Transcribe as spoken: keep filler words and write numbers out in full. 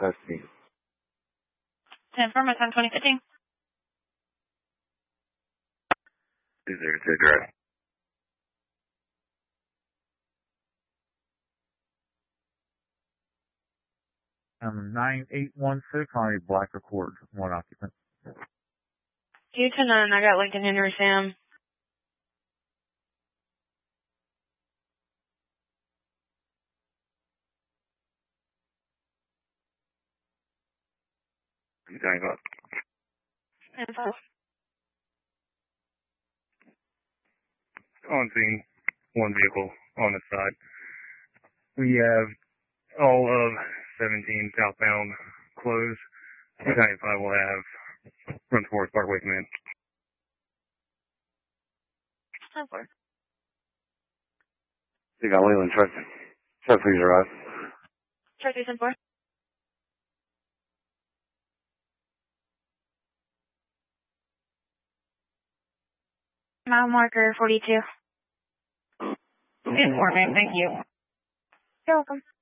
custody. ten four, my son, twenty fifteen. Is there a cigarette? Um, nine eight one six on a black Accord, one occupant. two to none, I got Lincoln Henry Sam. What are you talking about? ten five. On scene, one vehicle on the side. We have all of seventeen southbound closed. two ninety-five will have Run Forest Parkway command. ten four. You got Leland truck. Truck, please arrive. Truck three ten four. Mile marker forty-two. Informing, thank you. You're welcome.